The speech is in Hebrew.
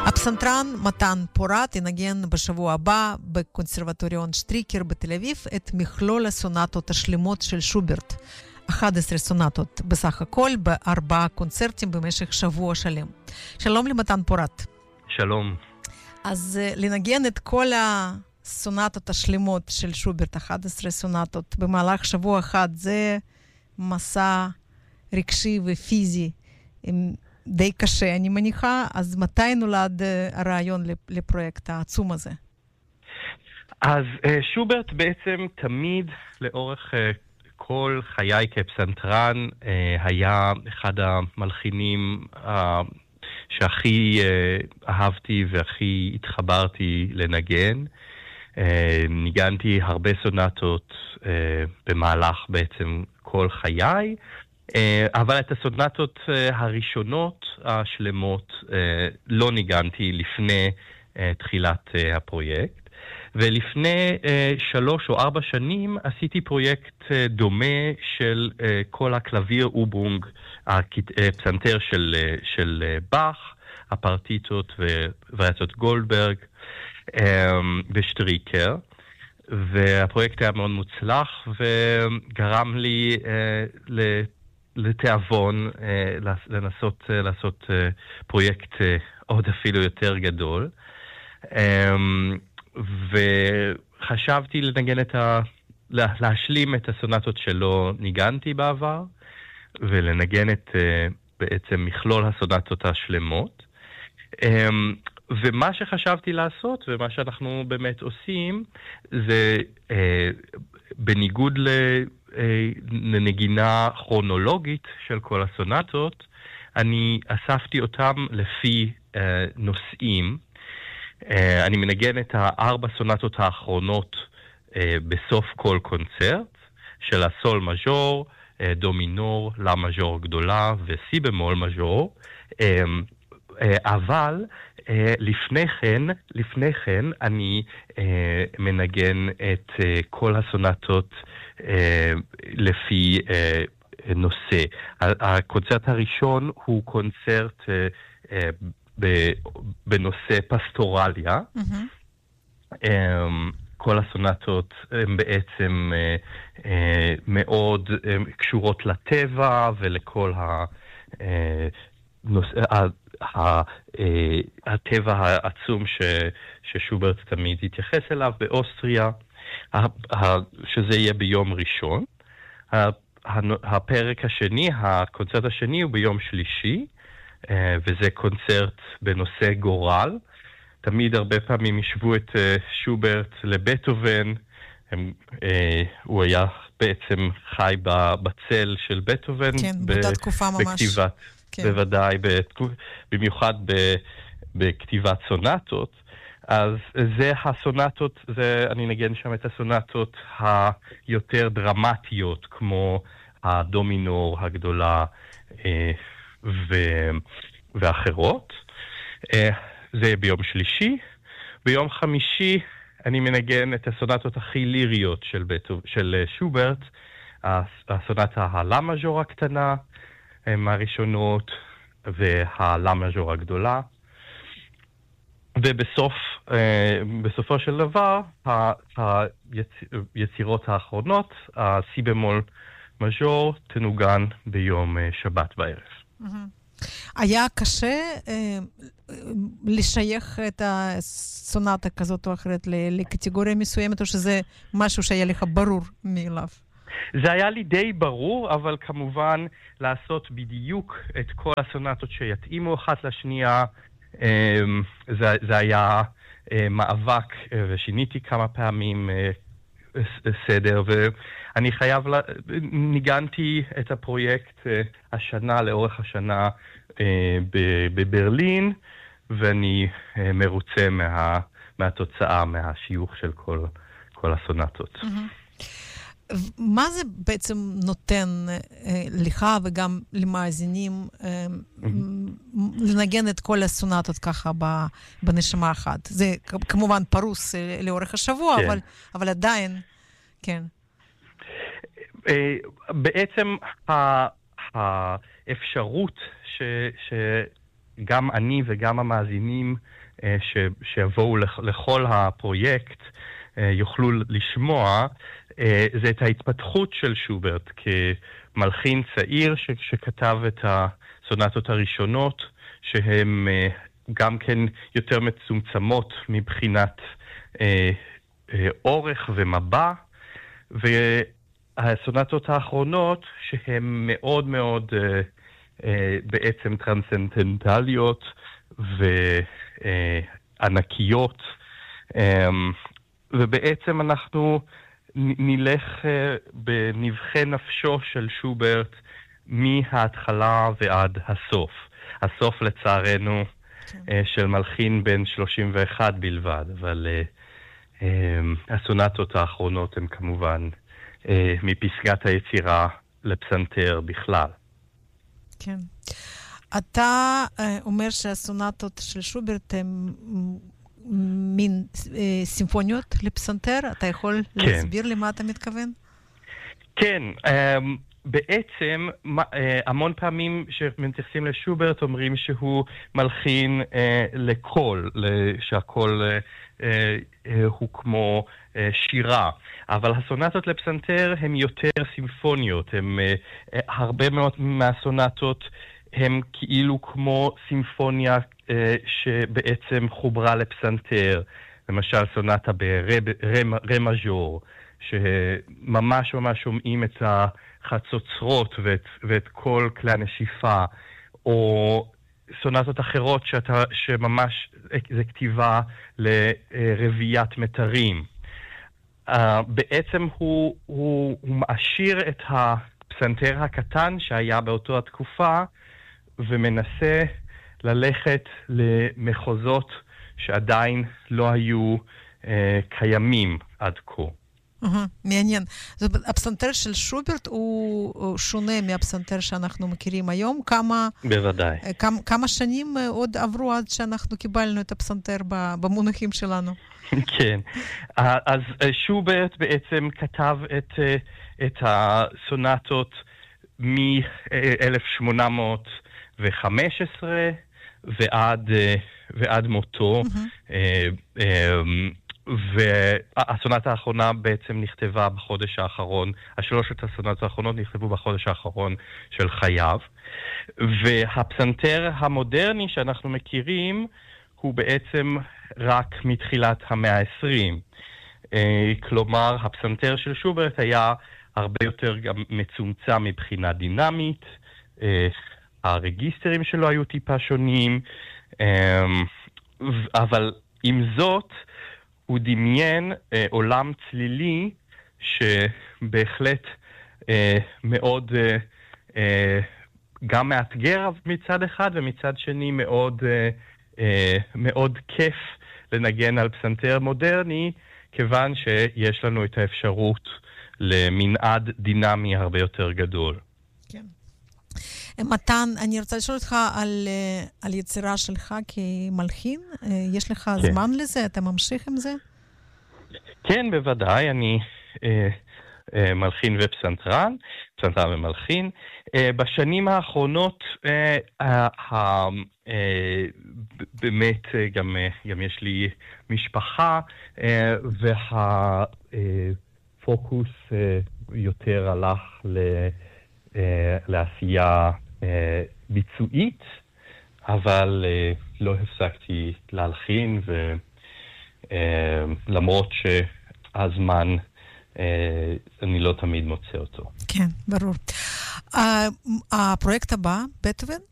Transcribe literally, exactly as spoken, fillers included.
הפסנתרן מתן פורט ינגן בשבוע הבא בקונסרבטוריון שטריקר בתל אביב את מכלול הסונטות השלמות של שוברט. אחת עשרה סונטות בסך הכל בארבעה קונצרטים במשך שבוע שלם. שלום למתן פורט. שלום. אז לנגן את כל הסונטות השלמות של שוברט, אחת עשרה סונטות במהלך שבוע אחד, זה מסע רגשי ופיזי די קשה, אני מניחה. אז מתי נולד הרעיון לפרויקט העצום הזה? אז שוברט בעצם תמיד לאורך כל חיי כפסנתרן היה אחד המלחינים שהכי אהבתי והכי התחברתי לנגן. ניגנתי הרבה סונטות במהלך בעצם כל חיי, אבל את הסונטות הראשונות השלמות לא ניגנתי לפני תחילת הפרויקט. ולפני שלוש או ארבע שנים עשיתי פרויקט דומה של כל הקלביר אוברונג, הפסנתר של, של באך, הפרטיטות ווריאציות גולדברג בשטריקר. והפרויקט היה מאוד מוצלח וגרם לי לתיאבון לנסות לעשות פרויקט עוד אפילו יותר גדול. וחשבתי לנגן את ה... להשלים את הסונטות שלא ניגנתי בעבר, ולנגן את בעצם מכלול הסונטות השלמות. ומה שחשבתי לעשות, ומה שאנחנו באמת עושים, זה בניגוד לנגינה כרונולוגית של כל הסונטות, אני אספתי אותם לפי נושאים. אני מנגן את הארבע סונטות האחרונות בסוף כל קונצרט, של הסול מז'ור, דו מינור, לה מז'ור גדולה וסי במול מז'ור. אבל לפני כן, לפני כן אני מנגן את כל הסונטות לפי נושא. הקונצרט הראשון הוא קונצרט בנושא פסטורליה. Mm-hmm. כל הסונטות הן בעצם מאוד קשורות לטבע ולכל הטבע העצום ששוברט תמיד התייחס אליו באוסטריה, שזה יהיה ביום ראשון. הפרק השני, הקונצרט השני הוא ביום שלישי, וזה קונצרט בנושא גורל. תמיד הרבה פעמים ישבו את שוברט לבטהובן. הם, הוא היה בעצם חי בצל של בטהובן. כן, באותה תקופה ממש. בכתיבת, כן. בוודאי, במיוחד בכתיבת סונטות. אז זה הסונטות, זה, אני נגן שם את הסונטות היותר דרמטיות, כמו הדו מינור הגדולה, ו... ואחרות. זה ביום שלישי. ביום חמישי אני מנגן את הסונטות הכי ליריות של, בטוב... של שוברט, הסונטה הלה מז'ור הקטנה מהראשונות והלה מז'ור הגדולה. ובסוף, בסופו של דבר, היצירות האחרונות, הסי במול מז'ור, תנוגן ביום שבת בערב. היה קשה אה, לשייך את הסונטה כזאת או אחרת לקטגוריה מסוימת, או שזה משהו שהיה לך ברור מאליו? זה היה לי די ברור, אבל כמובן לעשות בדיוק את כל הסונטות שיתאימו אחת לשנייה, אה, זה, זה היה אה, מאבק, אה, ושיניתי כמה פעמים אה, סדר, ואני חייב, לה... ניגנתי את הפרויקט השנה, לאורך השנה בברלין, ואני מרוצה מה... מהתוצאה, מהשיוך של כל, כל הסונטות. Mm-hmm. מה זה בעצם נותן לך וגם למאזינים mm-hmm. לנגן את כל הסונטות ככה בנשמה אחת? זה כמובן פרוס לאורך השבוע, כן. אבל, אבל עדיין, כן. בעצם האפשרות ש, גם אני וגם המאזינים ש, שיבואו לכל הפרויקט יוכלו לשמוע, זה את ההתפתחות של שוברט כמלחין צעיר ש, שכתב את הסונטות הראשונות, שהן גם כן יותר מצומצמות מבחינת אורך ומבע, והסונטות האחרונות שהן מאוד מאוד בעצם טרנסצנדנטליות וענקיות, ובעצם אנחנו נלך בנבחי נפשו של שוברט מההתחלה ועד הסוף. הסוף לצערנו של מלחין בן שלושים ואחת בלבד, אבל הסונטות האחרונות הן כמובן מפסגת היצירה לפסנתר בכלל. כן. אתה אומר שהסונטות של שוברט הן מין סימפוניות לפסנתר? אתה יכול להסביר למה אתה מתכוון? כן, בעצם המון פעמים שמתייחסים לשוברט אומרים שהוא מלחין לקול, שהקול הוא כמו שירה, אבל הסונטות לפסנתר הן יותר סימפוניות, הן הרבה מאוד מהסונטות הם כאילו כמו סימפוניה שבעצם חוברה לפסנתר, למשל סונטה ברה מז'ור, שממש ממש שומעים את החצוצרות ואת, ואת כל כלי הנשיפה, או סונטות אחרות שאתה, שממש זה כתיבה לרביית מטרים. Uh, בעצם הוא, הוא, הוא מעשיר את הפסנתר הקטן שהיה באותו התקופה, ומנסה ללכת למחוזות שעדיין לא היו uh, קיימים עד כה. מעניין. הפסנתר של שוברט הוא שונה מהפסנתר שאנחנו מכירים היום. כמה, בוודאי. כמה, כמה שנים עוד עברו עד שאנחנו קיבלנו את הפסנתר במונחים שלנו? כן. אז שוברט בעצם כתב את, את הסונטות מ-אלף שמונה מאות וחמש עשרה ועד, ועד מותו. Mm-hmm. והסונטה האחרונה בעצם נכתבה בחודש האחרון, השלושת הסונטות האחרונות נכתבו בחודש האחרון של חייו, והפסנתר המודרני שאנחנו מכירים הוא בעצם רק מתחילת המאה ה-עשרים. כלומר, הפסנתר של שוברט היה הרבה יותר גם מצומצם מבחינה דינמית, הרגיסטרים שלו היו טיפה שונים, אבל עם זאת, הוא דמיין אה, עולם צלילי שבהחלט אה, מאוד אה, אה, גם מאתגר מצד אחד, ומצד שני מאוד, אה, אה, מאוד כיף לנגן על פסנתר מודרני, כיוון שיש לנו את האפשרות למנעד דינמי הרבה יותר גדול. כן. מתן, אני רוצה לשאול אותך על, על יצירה שלך כמלחין. יש לך כן. זמן לזה? אתה ממשיך עם זה? כן, בוודאי. אני אה, אה, מלחין ופסנתרן, פסנתרן ומלחין. אה, בשנים האחרונות אה, אה, אה, באמת אה, גם, אה, גם יש לי משפחה, אה, והפוקוס אה, יותר הלך ל... Uh, לעשייה uh, ביצועית, אבל uh, לא הפסקתי להלחין, ולמרות uh, שהזמן uh, אני לא תמיד מוצא אותו. כן, ברור. Uh, הפרויקט הבא, בטהובן,